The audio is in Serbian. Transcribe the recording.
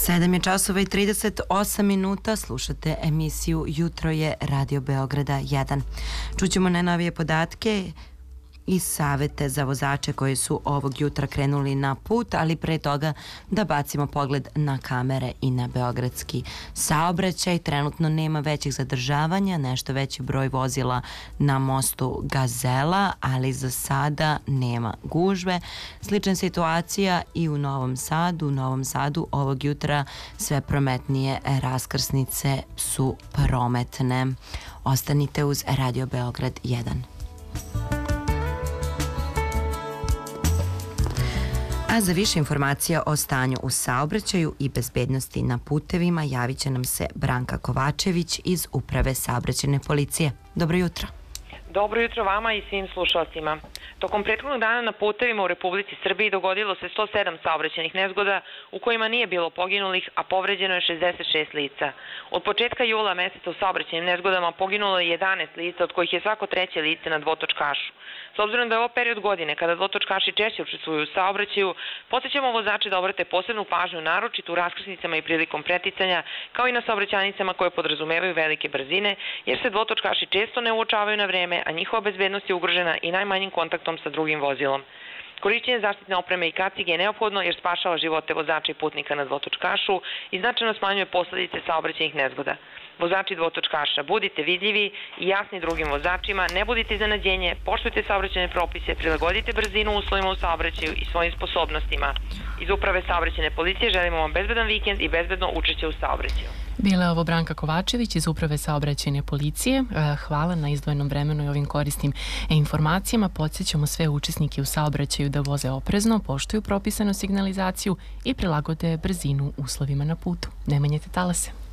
7 je časova i 38 minuta, slušate emisiju Jutro je Radio Beograda 1. Čućemo najnovije podatke i savete za vozače koji su ovog jutra krenuli na put, ali pre toga da bacimo pogled na kamere i na beogradski saobraćaj. Trenutno nema većih zadržavanja, nešto veći broj vozila na mostu Gazela, ali za sada nema gužve. Slična situacija i u Novom Sadu. U Novom Sadu ovog jutra sve prometnije raskrsnice su prometne. Ostanite uz Radio Beograd 1. A za više informacija o stanju u saobraćaju i bezbednosti na putevima javit će nam se Branka Kovačević iz Uprave saobraćajne policije. Dobro jutro. Dobro jutro vama i svim slušalcima. Tokom prethodnog dana na putevima u Republici Srbiji dogodilo se 107 saobraćajnih nezgoda u kojima nije bilo poginulih, a povređeno je 66 lica. Od početka jula meseca u saobraćajnim nezgodama poginulo je 11 lica, od kojih je svako treće lice na dvotočkašu. S obzirom da je ovo period godine kada dvotočkaši češće učestvuju u saobraćaju, podsjećamo vozače da obrate posebnu pažnju naročito u raskrsnicama i prilikom preticanja, kao i na saobraćajnicama koje podrazumevaju velike brzine, jer se dvotočkaši često ne uočavaju na vreme, a njihova bezbednost je ugrožena i najmanjim kontaktom sa drugim vozilom. Korišćenje zaštitne opreme i kacige je neophodno jer spašava živote vozača i putnika na dvotočkašu i značajno smanjuje posledice saobraćajnih nezgoda. Vozači dvotočkaša, budite vidljivi i jasni drugim vozačima, ne budite iznenađenje, poštujte saobraćajne propise, prilagodite brzinu uslovima u saobraćaju i svojim sposobnostima. Iz Uprave saobraćajne policije želimo vam bezbedan vikend i bezbedno učešće u saobraćaju. Bila je ovo Branka Kovačević iz Uprave saobraćajne policije. Hvala na izdvojenom vremenu i ovim korisnim informacijama. Podsjećamo sve učesnike u saobraćaju da voze oprezno, poštuju propisanu signalizaciju i prilagode brzinu uslovima na putu. Ne menjajte talase.